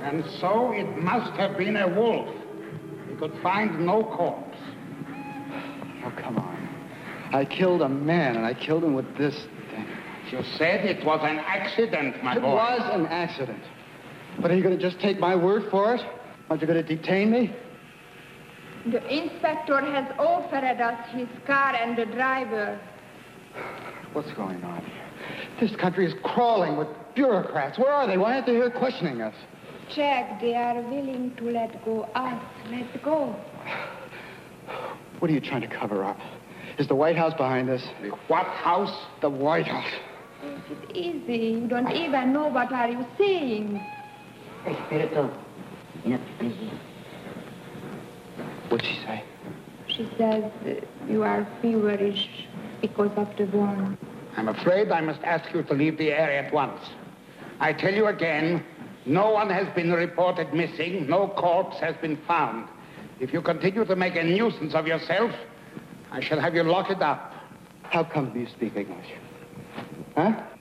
And so it must have been a wolf. We could find no corpse. Oh, come on. I killed a man, and I killed him with this thing. You said it was an accident, my boy. It was an accident. But are you going to just take my word for it? Aren't you going to detain me? The inspector has offered us his car and the driver. What's going on here? This country is crawling with bureaucrats. Where are they? Why aren't they here questioning us? Jack, they are willing to let go us. Let go. What are you trying to cover up? Is the White House behind this? The what house? The White House. It's easy. You don't even know what are you saying. Espirito. What'd she say? She says you are feverish because of the wound. I'm afraid I must ask you to leave the area at once. I tell you again, no one has been reported missing. No corpse has been found. If you continue to make a nuisance of yourself, I shall have you lock it up. How come you speak English? Huh?